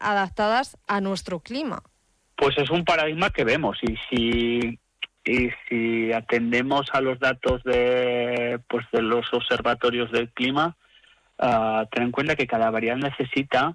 adaptadas a nuestro clima. Pues es un paradigma que vemos, y si atendemos a los datos de los observatorios del clima, ten en cuenta que cada variedad necesita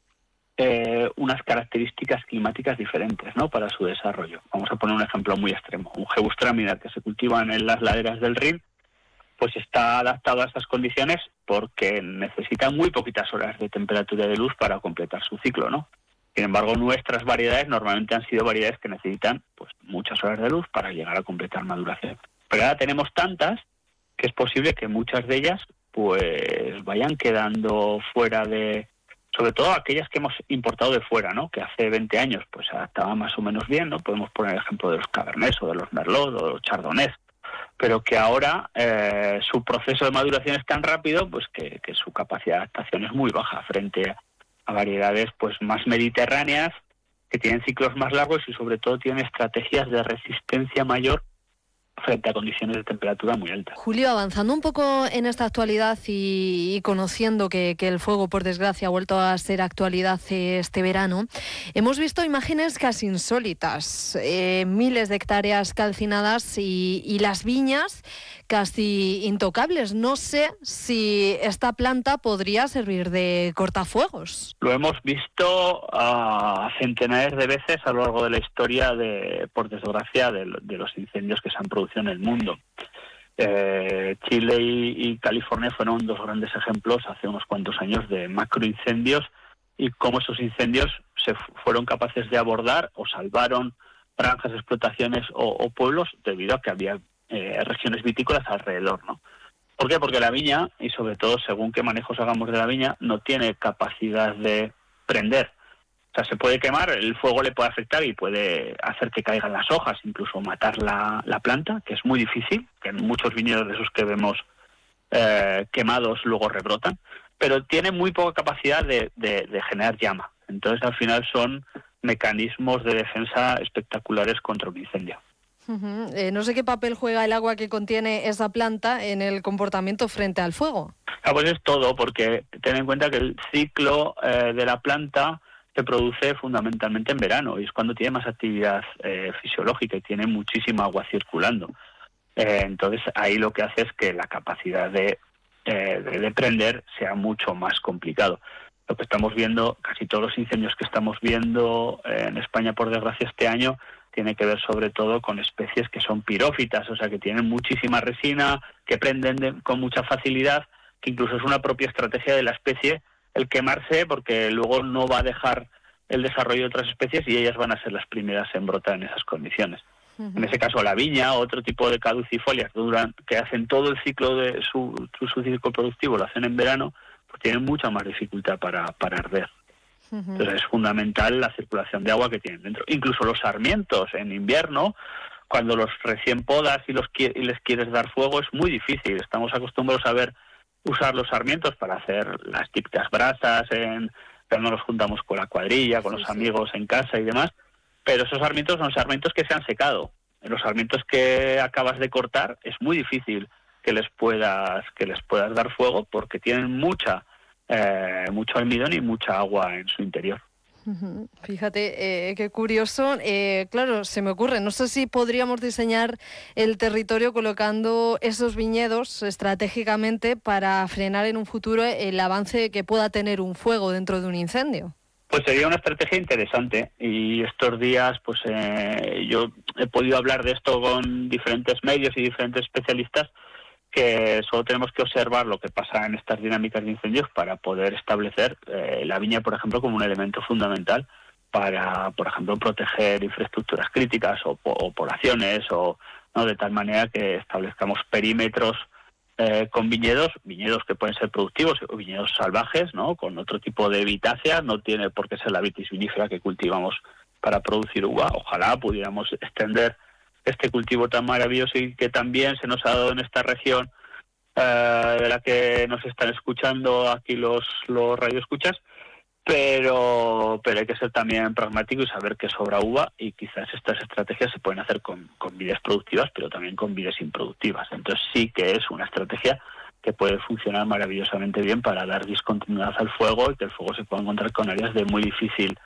unas características climáticas diferentes, ¿no?, para su desarrollo. Vamos a poner un ejemplo muy extremo. Un Gewürztraminer que se cultiva en las laderas del Rin, pues está adaptado a estas condiciones porque necesita muy poquitas horas de temperatura y de luz para completar su ciclo, ¿no? Sin embargo, nuestras variedades normalmente han sido variedades que necesitan pues muchas horas de luz para llegar a completar maduración. Pero ahora tenemos tantas que es posible que muchas de ellas pues vayan quedando fuera de, sobre todo aquellas que hemos importado de fuera, ¿no?, que hace 20 años pues se adaptaban más o menos bien, ¿no? Podemos poner el ejemplo de los Cabernets o de los Merlot o de los Chardonnays, pero que ahora su proceso de maduración es tan rápido pues que su capacidad de adaptación es muy baja frente a variedades pues más mediterráneas, que tienen ciclos más largos y sobre todo tienen estrategias de resistencia mayor frente a condiciones de temperatura muy altas. Julio, avanzando un poco en esta actualidad y conociendo que el fuego, por desgracia, ha vuelto a ser actualidad este verano, hemos visto imágenes casi insólitas, miles de hectáreas calcinadas y las viñas casi intocables. No sé si esta planta podría servir de cortafuegos. Lo hemos visto centenares de veces a lo largo de la historia, por desgracia, de los incendios que se han producido en el mundo. Chile y California fueron dos grandes ejemplos hace unos cuantos años de macroincendios y cómo esos incendios se fueron capaces de abordar o salvaron franjas, explotaciones o pueblos debido a que había regiones vitícolas alrededor, ¿no? ¿Por qué? Porque la viña, y sobre todo según qué manejos hagamos de la viña, no tiene capacidad de prender. O sea, se puede quemar, el fuego le puede afectar y puede hacer que caigan las hojas, incluso matar la planta, que es muy difícil, que en muchos viñedos de esos que vemos quemados luego rebrotan, pero tiene muy poca capacidad de generar llama. Entonces, al final son mecanismos de defensa espectaculares contra un incendio. No sé qué papel juega el agua que contiene esa planta en el comportamiento frente al fuego. Pues es todo, porque ten en cuenta que el ciclo de la planta se produce fundamentalmente en verano y es cuando tiene más actividad fisiológica y tiene muchísima agua circulando. Entonces ahí lo que hace es que la capacidad de prender sea mucho más complicado. Lo que estamos viendo, casi todos los incendios que estamos viendo en España, por desgracia, este año, tiene que ver sobre todo con especies que son pirófitas, o sea, que tienen muchísima resina, que prenden con mucha facilidad, que incluso es una propia estrategia de la especie el quemarse, porque luego no va a dejar el desarrollo de otras especies y ellas van a ser las primeras en brotar en esas condiciones. En ese caso, la viña o otro tipo de caducifolias que hacen todo el ciclo de su ciclo productivo, lo hacen en verano, pues tienen mucha más dificultad para arder. Entonces es fundamental la circulación de agua que tienen dentro. Incluso los sarmientos en invierno, cuando los recién podas y les quieres dar fuego, es muy difícil. Estamos acostumbrados a usar los sarmientos para hacer las típicas brasas cuando nos juntamos con la cuadrilla, con los amigos en casa y demás, pero esos sarmientos son sarmientos que se han secado. Los sarmientos que acabas de cortar es muy difícil que les puedas dar fuego porque tienen mucho almidón y mucha agua en su interior. Fíjate, qué curioso. Claro, se me ocurre, no sé si podríamos diseñar el territorio colocando esos viñedos estratégicamente para frenar en un futuro el avance que pueda tener un fuego dentro de un incendio. Pues sería una estrategia interesante y estos días pues yo he podido hablar de esto con diferentes medios y diferentes especialistas, que solo tenemos que observar lo que pasa en estas dinámicas de incendios para poder establecer la viña, por ejemplo, como un elemento fundamental para, por ejemplo, proteger infraestructuras críticas o poblaciones, ¿no? De tal manera que establezcamos perímetros con viñedos que pueden ser productivos o viñedos salvajes, ¿no? Con otro tipo de vitáceas, no tiene por qué ser la vitis vinífera que cultivamos para producir uva. Ojalá pudiéramos extender este cultivo tan maravilloso y que también se nos ha dado en esta región de la que nos están escuchando aquí los radioescuchas, pero hay que ser también pragmático y saber que sobra uva y quizás estas estrategias se pueden hacer con vides productivas, pero también con vides improductivas. Entonces sí que es una estrategia que puede funcionar maravillosamente bien para dar discontinuidad al fuego y que el fuego se pueda encontrar con áreas de muy difícil